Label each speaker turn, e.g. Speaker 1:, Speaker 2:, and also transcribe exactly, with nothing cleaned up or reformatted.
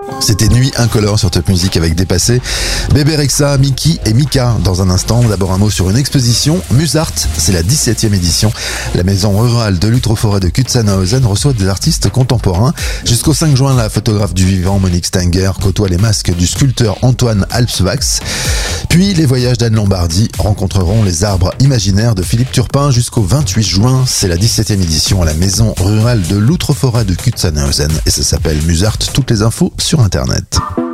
Speaker 1: C'était Nuit incolore sur Top Music avec Dépassé, Bébé Rexha, Mickey et Mika. Dans un instant, d'abord un mot sur une exposition. Musart, c'est la dix-septième édition. La maison rurale de l'Outre-Forêt de Kutsanhausen reçoit des artistes contemporains. Jusqu'au cinq juin, la photographe du vivant Monique Stenger côtoie les masques du sculpteur Antoine Alpsvax. Puis les voyages d'Anne Lombardi rencontreront les arbres imaginaires de Philippe Turpin jusqu'au vingt-huit juin. C'est la dix-septième édition à la maison rurale de l'Outre-Forêt de Kutsanhausen et ça s'appelle Musart. Toutes les infos sur Internet.